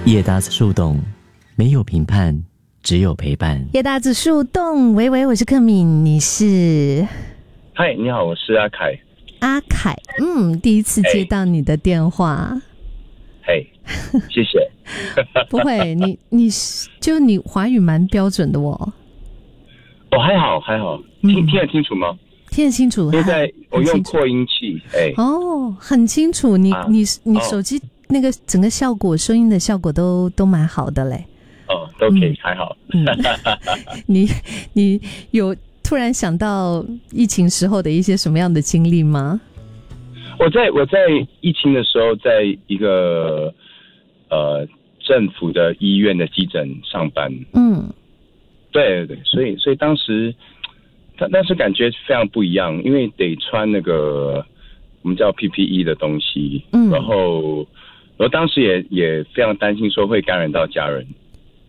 叶搭子树洞，没有评判，只有陪伴。 叶搭子树洞，喂，我是克敏，你是？ 嗨，你好，我是阿凯。 阿凯，第一次接到你的电话。 嘿，谢谢。 不会，你华语蛮标准的哦。 哦，还好，听得清楚吗？ 听得清楚。 现在我用扩音器， 哦，很清楚。你手机那个整个效果，收音的效果都蛮好的嘞。 哦，都可以，还好。 你有突然想到疫情时候的一些什么样的经历吗？ 我在疫情的时候，在一个政府的医院的急诊上班。对，所以当时感觉非常不一样，因为得穿那个我们叫 PPE 的东西，然后当时也非常担心说会感染到家人。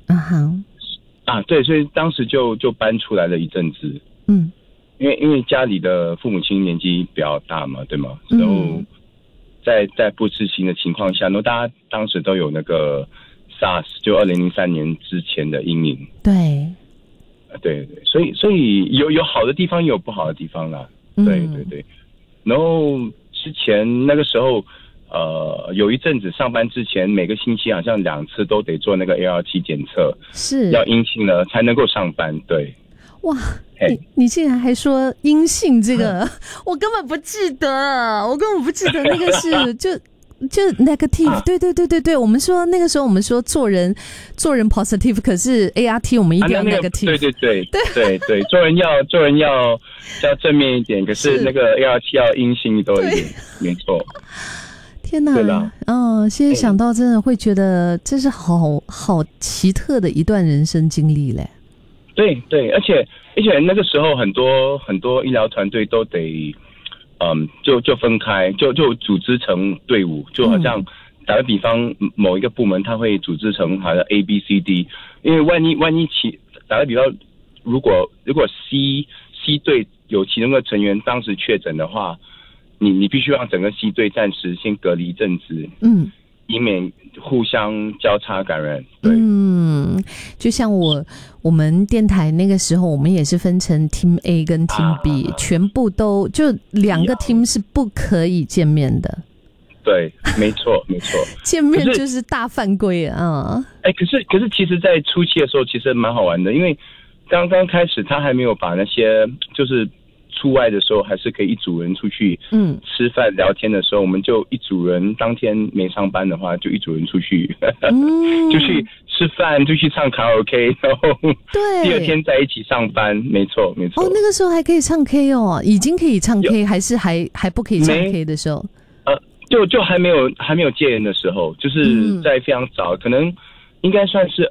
对，所以当时就搬出来了一阵子。因为家里的父母亲年纪比较大嘛，对吗？然后在不知情的情况下，大家当时都有那个 SARS， 就2003年之前的阴影。对，所以有好的地方，也有不好的地方啦。对。然后之前那个时候，有一阵子上班之前，每个星期好像2次都得做那个 ART 检测，是要阴性了才能够上班。对。 哇，你竟然还说阴性这个，我根本不记得那个是就 negative， 对，我们说那个时候我们说做人 positive， 可是 ART 我们一定要 negative， 对，做人要正面一点，可是那个 ART 要阴性多一点，没错。 天哪，现在想到真的会觉得这是好奇特的一段人生经历嘞。 对，而且那个时候很多医疗团队都得就分开，就组织成队伍，就好像打个比方，某一个部门它会组织成好像 ABCD， 因为万一打个比方，如果 C 队有其中的成员当时确诊的话，你必须让整个 C 队暂时先隔离一阵子，以免互相交叉感染。对， 就像我们电台那个时候，我们也是分成 Team A 跟 Team B，全部都就2个 team 是不可以见面的。 对，没错。 见面就是大犯规啊！ 可是其实，在初期的时候，其实蛮好玩的，因为刚刚开始他还没有把那些就是出外的时候，还是可以一组人出去吃饭聊天的时候，我们就一组人当天没上班的话，就一组人出去就去吃饭，就去唱卡拉 OK， 然后第二天在一起上班。没错。 那个时候还可以唱 K 哦，已经可以唱 K， 还是还不可以唱 K 的时候？ 就还没有戒严的时候，就是在非常早，可能应该算是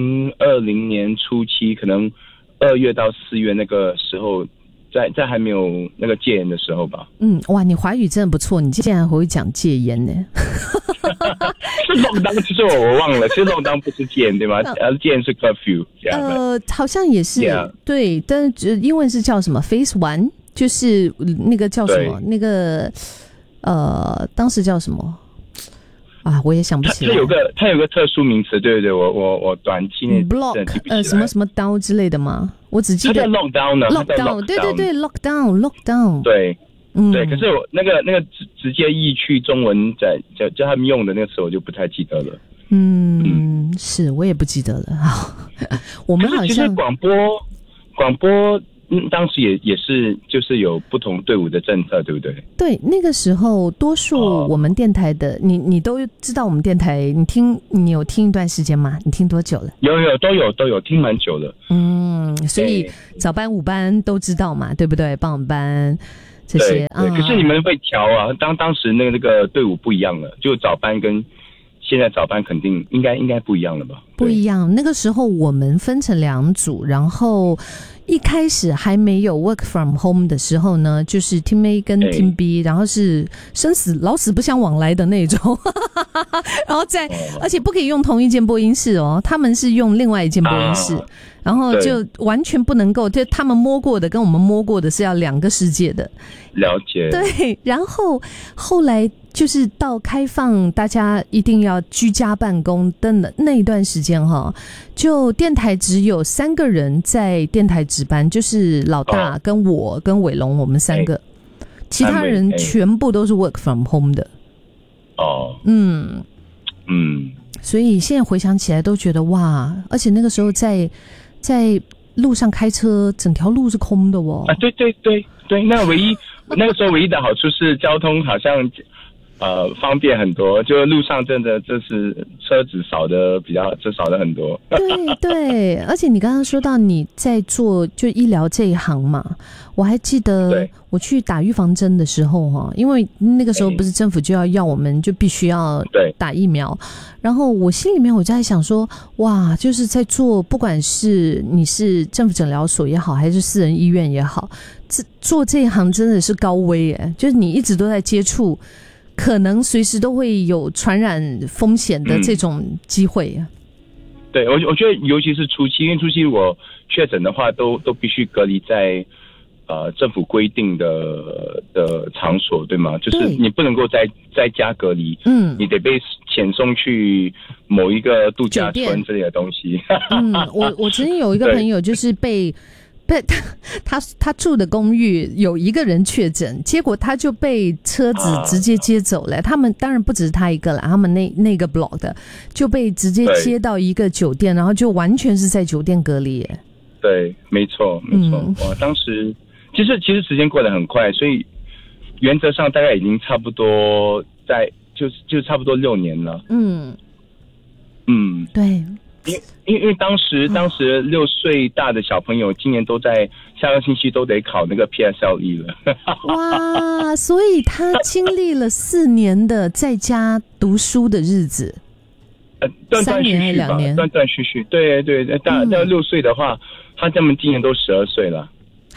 2020年初期，可能2月到4月那个时候。在还没有那个戒严的时候吧。 哇，你华语真的不错，你竟然还会讲戒严呢。 是lockdown，其实我忘了，其实lockdown不是戒严对吗？戒严是 curfew。 好像也是，对，但是英文是叫什么 Phase 1，就是那个叫什么那个当时叫什么？我也想不起来。 它有个特殊名词，对，我短期内 block 什么刀之类的吗？我只记得它叫 lockdown， 对 lockdown， 对，可是我那个直接译去中文叫他们用的那个词，我就不太记得了。 是我也不记得了。我们好像其实广播。当时也是就是有不同队伍的政策，对不对？对， 那个时候多数我们电台的，你都知道我们电台，你有听一段时间吗？你听多久了？ 有都有听蛮久了。 所以早班午班都知道嘛，对不对？傍晚班这些。 对，可是你们会调啊？当时那个队伍不一样了，就早班跟现在早班肯定应该不一样了吧？ 不一样。那个时候我们分成2组，然后一开始还没有 work from home 的时候呢，就是 Team A 跟 Team B，然后是老死不相往来的那种然后而且不可以用同一间播音室哦，他们是用另外一间播音室，然后就完全不能够，就他们摸过的跟我们摸过的是要2个世界的。 了解。 对，然后后来就是到开放大家一定要居家办公的那一段时间哈，就电台只有3个人在电台值班，就是老大跟我跟伟龙，我们3个，其他人全部都是 work from home 的。所以现在回想起来都觉得哇，而且那个时候在路上开车，整条路是空的哦。 对，那个时候唯一的好处是交通好像方便很多，就路上真的就是车子少的很多。 对，而且你刚刚说到你在做就医疗这一行嘛，我还记得我去打预防针的时候哈，因为那个时候不是政府就要我们就必须要打疫苗，然后我心里面我就在想说，哇，就是在做不管是你是政府诊疗所也好，还是私人医院也好，做这一行真的是高危耶，就是你一直都在接触。可能随时都会有传染风险的这种机会。 对，我觉得尤其是初期，因为初期我确诊的话都必须隔离在政府规定的场所，对吗？就是你不能够在家隔离，你得被遣送去某一个度假村之类的东西。 我曾经有一个朋友就是被他住的公寓有一个人确诊，结果他就被车子直接接走了。他们当然不只是他一个啦，他们那个 block 的就被直接接到一个酒店，然后就完全是在酒店隔离耶。 对，没错。哇，当时其实时间过得很快，所以原则上大概已经差不多就差不多6年了。 对。 因为当时6岁大的小朋友今年都在下个星期都得考那个 PSLE 了。 哇，所以他经历了4年的在家读书的日子。 断断续续吧，断断续续。对，大6岁的话，他们今年都12岁了。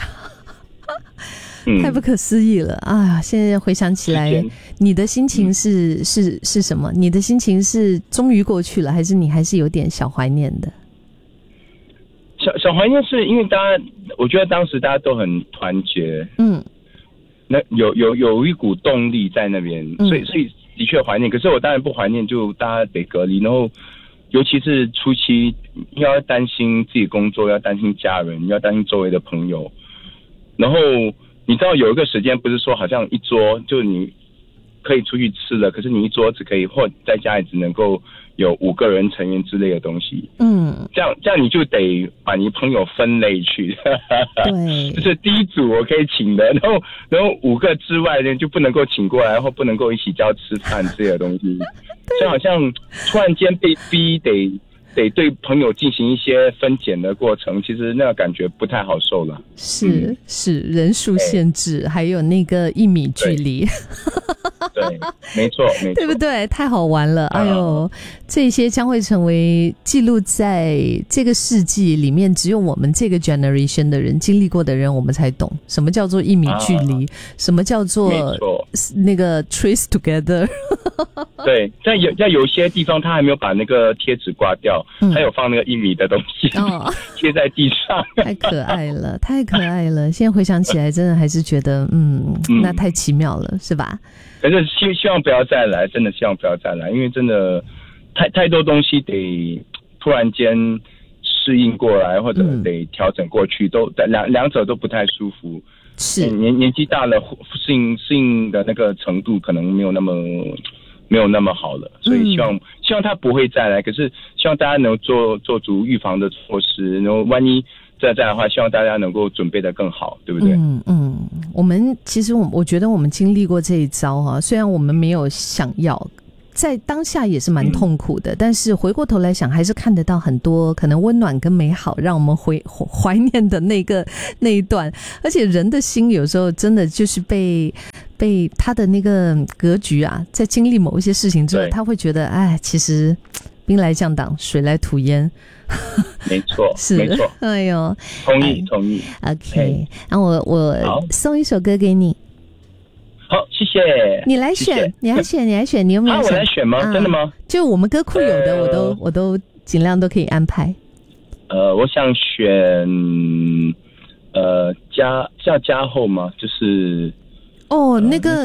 太不可思议了啊！现在回想起来，你的心情是什么？你的心情是终于过去了，还是你还是有点小怀念的？ 小怀念是因为我觉得当时大家都很团结，那有一股动力在那边，所以的确怀念。可是我当然不怀念，就大家得隔离，然后尤其是初期要担心自己工作，要担心家人，要担心周围的朋友，然后。你知道有一个时间不是说好像一桌就你可以出去吃了，可是你一桌只可以或在家里只能够有5个人成员之类的东西。这样你就得把你朋友分类去。对，就是第一组我可以请的，然后5个之外呢就不能够请过来，或不能够一起叫吃饭之类的东西。就好像突然间被逼得对朋友进行一些分拣的过程，其实那个感觉不太好受了。 是人数限制，还有那个1米距离。 对，没错， 对不对？太好玩了！哎呦，这些将会成为记录在这个世纪里面，只有我们这个 generation 的人经历过的人，我们才懂什么叫做1米距离，什么叫做那个 trace together。 对，在有些地方他还没有把那个贴纸挂掉，还有放那个1米的东西贴在地上。 太可爱了，太可爱了！现在回想起来，真的还是觉得那太奇妙了，是吧？ 可是希望不要再来，真的希望不要再来，因为真的太多东西得突然间适应过来，或者得调整过去，都两者都不太舒服。 是年纪大了，适应的那个程度可能没有那么好了，所以希望他不会再来。可是希望大家能做足预防的措施，然后万一再来的话，希望大家能够准备得更好，对不对？ 我们其实我觉得我们经历过这一遭哈，虽然我们没有想要。在当下也是蛮痛苦的，但是回过头来想，还是看得到很多可能温暖跟美好，让我们怀念的那一段。而且人的心有时候真的就是被他的那个格局啊，在经历某一些事情之后，他会觉得，哎，其实兵来将挡，水来土掩。 没错， 是没错。哎呦， 同意。 OK， 那我送一首歌给你。 好，谢谢。 你来选，你来选，你有没有？ 我来选吗？真的吗？ 就我们歌库有的，我都尽量都可以安排。 我想选叫加厚吗？就是那个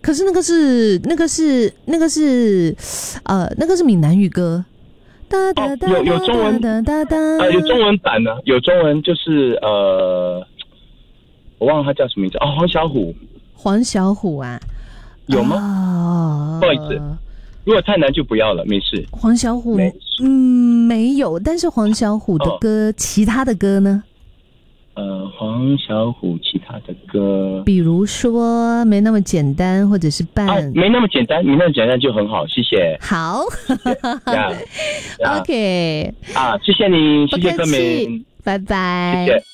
可是那个是闽南语歌。 有中文有中文版的，有中文就是我忘了他叫什么名字哦，黄小琥啊，有吗？不好意思，如果太难就不要了，没事。 黄小琥没有，但是黄小琥的歌，其他的歌呢？ 黄小琥其他的歌， 比如说没那么简单，或者是没那么简单，没那么简单就很好，谢谢。 好，OK， 谢谢你，谢谢歌名， 拜拜， 谢谢。